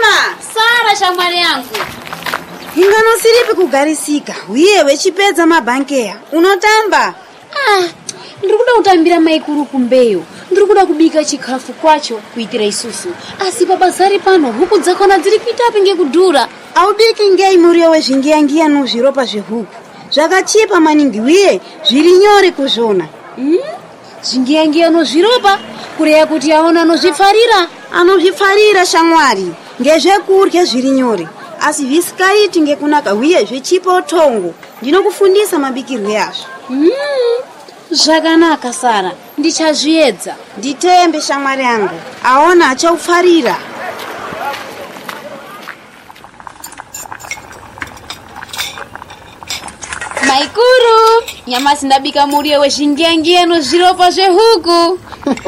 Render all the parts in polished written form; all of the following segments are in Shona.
Sara shamwali yangu. Ingano siripi kugarisika. Uye wechipedza mabankeya. Unotamba? Ndikuda kutambira maikuru kumbeyo. Ndikuda kubika chikafu kwacho kuitira isusu. Asi babazari pano huku dzakona dziri kuitapi ngekudhura. Aubiki ngei muriyo wezvingiyangiya nozviropa zvehuku. Zvakachipa maningi uye zviri nyore kuzvona. Zvingiyangiya nozviropa kureya kuti aona anozvifarira. Anozvifarira shamwari. Ngezvekurya zviri nyore. Asi visikaiti ngekunaka uye zvechipa utongo. Ndinokufundisa mabikirwe azvo. Zvakanaka Sara, ndichazviedza. Nditembe shamwari yangu. Aona achaufarira. Maikuru, nyamasi ndabika muriyo wezvingiyangiya nozviropa zvehuku.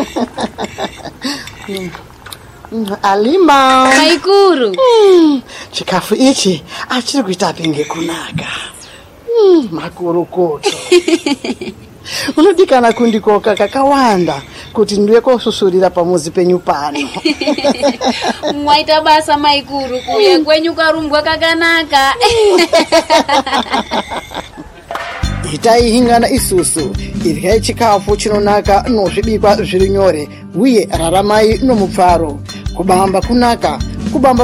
Alima. Maikuru. Chikafu ichi achiri kuitapi ngekunaka. Makurukoto. Unodikana kundikoka kakawanda kuti ndiwe kosusurira pamuzi penyu pano. Mwaita basa Maikuru kuye kwenyu karumbwa kakanaka. Itai hingana isusu iryai chikafu chinonaka nozvibikwa zviri nyore uye raramai nomupfaro kubamba kunaka kubamba